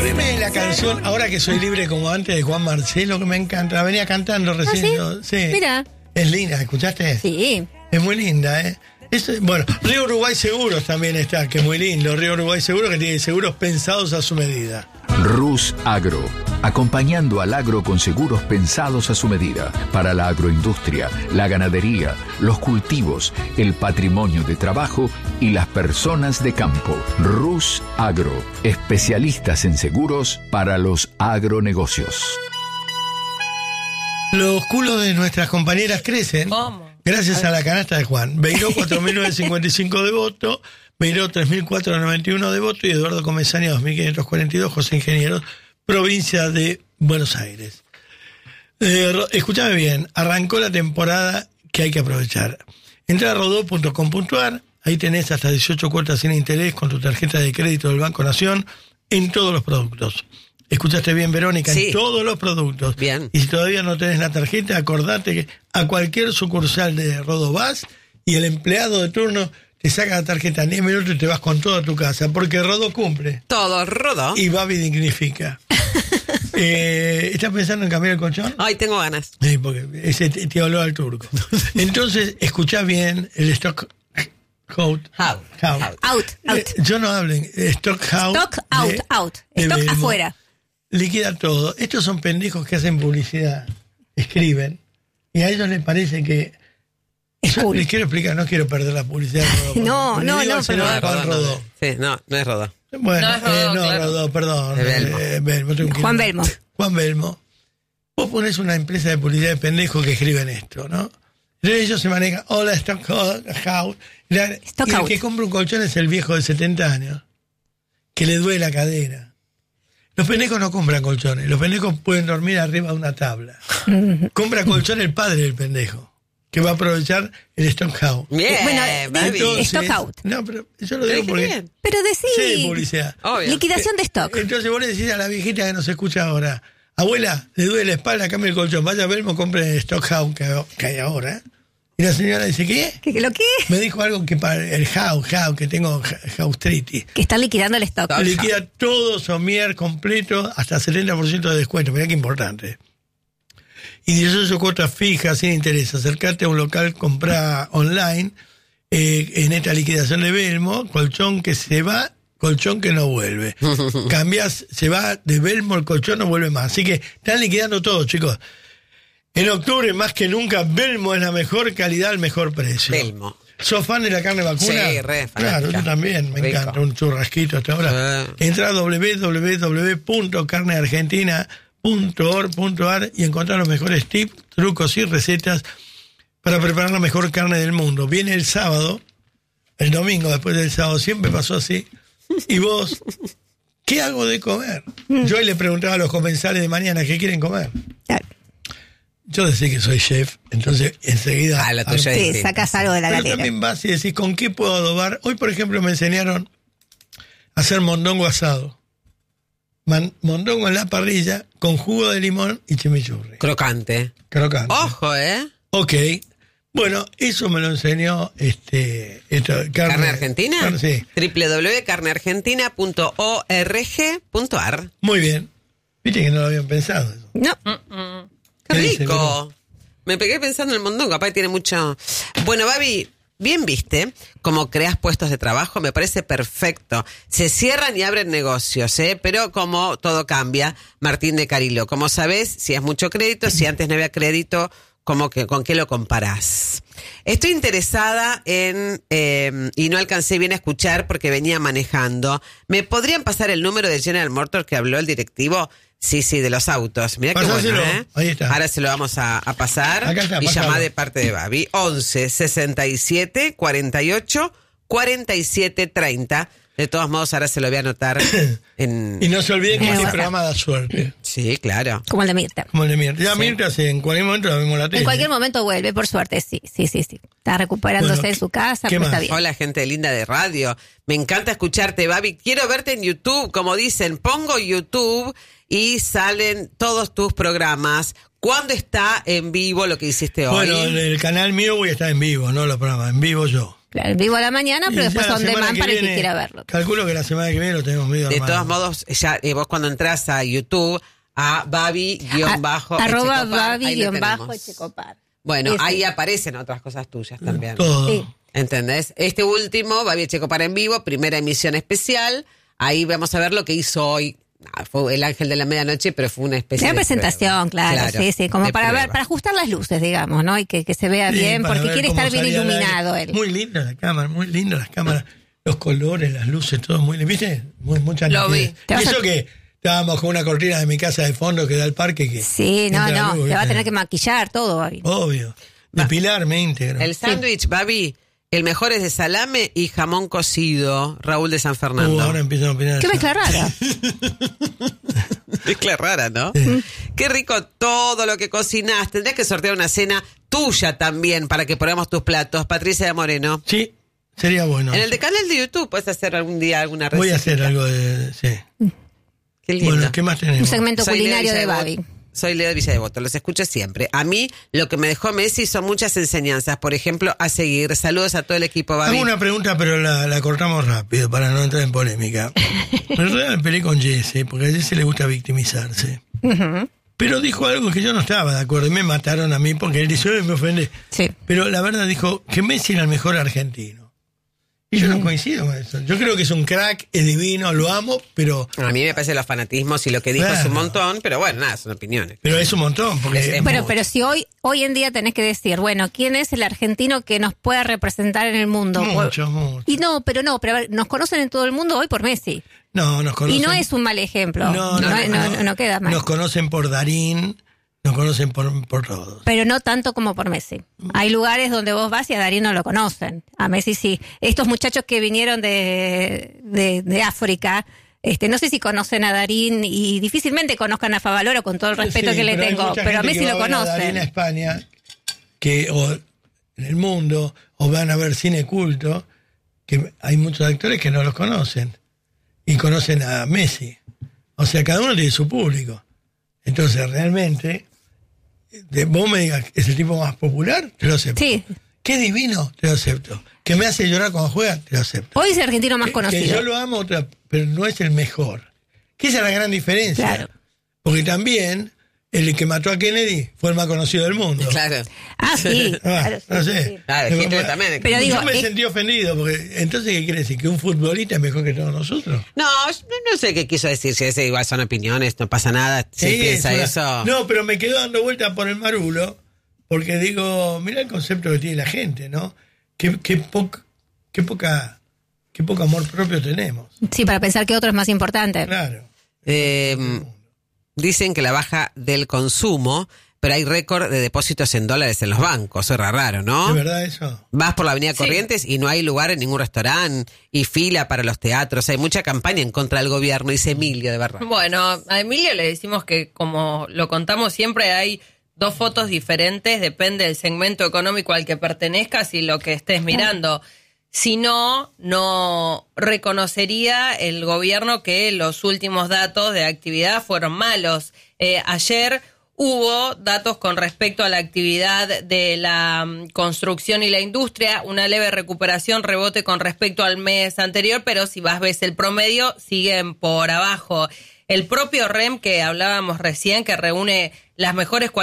Poneme la canción Ahora que soy libre como antes de Juan Marcelo, que me encanta. La venía cantando recién. ¿Ah, sí? Mira. Es linda, ¿escuchaste? Sí. Es muy linda, ¿eh? Bueno, Río Uruguay Seguros también está, que es muy lindo. Río Uruguay Seguros, que tiene seguros pensados a su medida. Rus Agro, acompañando al agro con seguros pensados a su medida, para la agroindustria, la ganadería, los cultivos, el patrimonio de trabajo y las personas de campo. Rus Agro, especialistas en seguros para los agronegocios. Los culos de nuestras compañeras crecen. ¿Cómo? Gracias a la canasta de Juan. Beiró 4.955 de voto, Beiró 3.491 de voto y Eduardo Comesaña 2.542, José Ingenieros, provincia de Buenos Aires. Escúchame bien, arrancó la temporada que hay que aprovechar. Entra a rodó.com.ar, ahí tenés hasta 18 cuotas sin interés con tu tarjeta de crédito del Banco Nación en todos los productos. Escuchaste bien, Verónica, sí. En todos los productos. Bien. Y si todavía no tenés la tarjeta, acordate que a cualquier sucursal de Rodó vas y el empleado de turno te saca la tarjeta en 10 minutos y te vas con toda tu casa, porque Rodó cumple. Todo Rodó. Y Babi dignifica. ¿Estás pensando en cambiar el colchón? Ay, tengo ganas. Sí, porque ese te habló al turco. Entonces, escuchá bien el stock out. Yo no hablo stock out. Stock out. Stock afuera. Liquida todo. Estos son pendejos que hacen publicidad, escriben, y a ellos les parece que... Les quiero explicar, no quiero perder la publicidad de Rodó. No, Rodó. Sí, no es Rodó. Bueno, no es Rodó, claro. Rodó, perdón. Juan Belmo. Juan Belmo. Vos ponés una empresa de publicidad de pendejos que escriben esto, ¿no? Entonces ellos se manejan, hola, stock out. Y el que compra un colchón es el viejo de 70 años, que le duele la cadera. Los pendejos no compran colchones, los pendejos pueden dormir arriba de una tabla. Compra colchón el padre del pendejo, que va a aprovechar el stock out. Bien, bueno, entonces, stock out. No, pero yo lo digo porque... Bien. Pero decí... Sí, publicidad. Obvio. Liquidación de stock. Entonces vos le decís a la viejita que nos escucha ahora, abuela, le duele la espalda, cambia el colchón, vaya a Belmo, compre el stock out que hay ahora. Y la señora dice, ¿qué? ¿Lo qué? Me dijo algo que para el house, que tengo gaustritis. Que están liquidando el stock. Liquida todo, somier completo, hasta 70% de descuento. Mirá qué importante. Y 18 cuotas fijas, sin interés. Acercate a un local, comprá online, en esta liquidación de Belmo, colchón que se va, colchón que no vuelve. Cambias, se va de Belmo, el colchón no vuelve más. Así que están liquidando todo, chicos. En octubre, más que nunca, Belmo es la mejor calidad al mejor precio. Belmo. ¿Sos fan de la carne vacuna? Sí, re fanática. Claro, yo también, me Rico. encanta un churrasquito hasta ahora. Entra a www.carneargentina.org.ar y encontrá los mejores tips, trucos y recetas para preparar la mejor carne del mundo. Viene el sábado, el domingo después del sábado, siempre pasó así. Y vos, ¿qué hago de comer? Yo hoy le preguntaba a los comensales de mañana, ¿qué quieren comer? Yo decía que soy chef, entonces enseguida... la tuya Sí, sacas algo de la Pero galera. también vas y decís, ¿con qué puedo adobar? Hoy, por ejemplo, me enseñaron a hacer mondongo asado. Mondongo en la parrilla, con jugo de limón y chimichurri. Crocante. Ojo, Ok. Bueno, eso me lo enseñó ¿Carne Argentina? Sí. www.carneargentina.org.ar. Muy bien. Viste que no lo habían pensado eso. No. Qué ¿Qué dice, rico. Me pegué pensando en el mondongo, capaz que tiene mucho... Bueno, Babi, bien viste cómo creas puestos de trabajo, me parece perfecto. Se cierran y abren negocios, pero como todo cambia, Martín de Carilo. Como sabés, si es mucho crédito, si antes no había crédito, ¿con qué lo comparás? Estoy interesada en, y no alcancé bien a escuchar porque venía manejando. ¿Me podrían pasar el número de General Motors que habló el directivo? Sí, de los autos. Mirá qué bueno, Ahí está. Ahora se lo vamos a pasar. Acá está, y pasalo. llamá de parte de Babi. 11 67 48 47 30. De todos modos, ahora se lo voy a anotar en... Y no se olviden que este programa da suerte. Sí, claro. Como el de Mirta. Como el de Mirta. Ya Sí. Mirta, sí, en cualquier momento la vemos la tele. En cualquier momento vuelve, por suerte, sí. Está recuperándose Bueno, en su casa, ¿qué pero está más? bien. Hola, gente linda de radio. Me encanta escucharte, Babi. Quiero verte en YouTube, como dicen. Pongo YouTube y salen todos tus programas. ¿Cuándo está en vivo lo que hiciste hoy? Bueno, en el canal mío voy a estar en vivo, no los programas, en vivo yo. Claro, en vivo a la mañana, pero Y después ya la on semana demand para el que viene, quiera verlo. Calculo que la semana que viene lo tenemos medio De armado. todos modos, ya vos cuando entras a YouTube, a Babi-Echecopar, Arroba ahí lo tenemos. Babi-Echecopar. Bueno, Ese. ahí aparecen otras cosas tuyas también. Todo. Sí. ¿Entendés? Este último, Babi-Echecopar en vivo, primera emisión especial. Ahí vamos a ver lo que hizo hoy. Fue el ángel de la medianoche, pero fue una especie Una de presentación, prueba. claro, sí, como de para prueba. ver, para ajustar las luces, digamos, ¿no? Y que se vea Sí, bien, para porque ver quiere cómo estar bien salía al aire. iluminado él. Muy linda la cámara, muy linda las cámaras. Los colores, las luces, todo muy lindo. ¿Viste? Mucha Lo nitidez. vi. Te vas Y eso a- que estábamos con una cortina de mi casa de fondo que da al parque. Que Sí, no, entra la luz, te va a ¿viste? tener que maquillar todo, Babi. Obvio. Depilarme íntegro. El sándwich, Babi, el mejor es de salame y jamón cocido, Raúl de San Fernando. Ahora empiezan a opinar. Qué mezcla rara. Mezcla rara, ¿no? Qué rico todo lo que cocinas. Tendrías que sortear una cena tuya también para que probemos tus platos. Patricia de Moreno. Sí, sería bueno. En el de canal de YouTube puedes hacer algún día alguna receta. Voy a hacer algo de... Sí. Qué lindo. Bueno, ¿qué más tenemos? Un segmento Soy Lea culinario de Villadevoto. Babi. Soy Lea de Villadevoto, los escucho siempre. A mí, lo que me dejó Messi son muchas enseñanzas. Por ejemplo, a seguir. Saludos a todo el equipo, Babi. Hago una pregunta, pero la cortamos rápido para no entrar en polémica. El otro día me peleé con Jesse, porque a Jesse le gusta victimizarse. Pero dijo algo que yo no estaba de acuerdo y me mataron a mí porque él dice, "Ay, me ofende". Sí. Pero la verdad dijo que Messi era el mejor argentino. Y yo no coincido con eso. Yo creo que es un crack, es divino, lo amo, pero A mí me parece los fanatismos y lo que dijo es un montón, pero bueno, nada, son opiniones. es un montón. Porque Es Pero si hoy en día tenés que decir, bueno, ¿quién es el argentino que nos pueda representar en el mundo? mucho. Y pero a ver, nos conocen en todo el mundo hoy por Messi. No, nos conocen. Y no es un mal ejemplo. No queda mal. Nos conocen por Darín, nos conocen por todos. Pero no tanto como por Messi. Hay lugares donde vos vas y a Darín no lo conocen. A Messi sí. Estos muchachos que vinieron de África, no sé si conocen a Darín y difícilmente conozcan a Favaloro con todo el respeto Sí, que le pero hay tengo. mucha Pero a gente Messi que lo va a ver a Darín a conocen. España, o en el mundo, o van a ver cine culto, que hay muchos actores que no los conocen. Y conocen a Messi. O sea, cada uno tiene su público. Entonces, realmente, vos me digas, ¿es el tipo más popular? Te lo acepto. Sí. Qué divino, te lo acepto. Que me hace llorar cuando juega, te lo acepto. Hoy es el argentino más Que conocido. yo lo amo, pero no es el mejor. Que esa es la gran diferencia. Claro. Porque también el que mató a Kennedy fue el más conocido del mundo. Claro. Ah, sí. Claro, sí, no sí. sé. Claro, Hitler también. Pero digo, yo me sentí ofendido, porque entonces, ¿qué quiere decir? ¿Que un futbolista es mejor que todos nosotros? No sé qué quiso decir, si ese igual son opiniones, no pasa nada, si Sí, piensa es una- eso. No, pero me quedo dando vueltas por el marulo, porque digo, mira el concepto que tiene la gente, ¿no? Qué poco amor propio tenemos. Sí, para pensar que otro es más importante. Claro. Dicen que la baja del consumo, pero hay récord de depósitos en dólares en los bancos, eso era raro, ¿no? ¿Es verdad eso? Vas por la avenida Sí. Corrientes y no hay lugar en ningún restaurante y fila para los teatros, hay mucha campaña en contra del gobierno, dice Emilio de Barra. Bueno, a Emilio le decimos que, como lo contamos siempre, hay dos fotos diferentes, depende del segmento económico al que pertenezcas y lo que estés mirando. Si no, no reconocería el gobierno que los últimos datos de actividad fueron malos. Ayer hubo datos con respecto a la actividad de la construcción y la industria, una leve recuperación, rebote con respecto al mes anterior, pero si ves el promedio, siguen por abajo. El propio REM que hablábamos recién, que reúne las mejores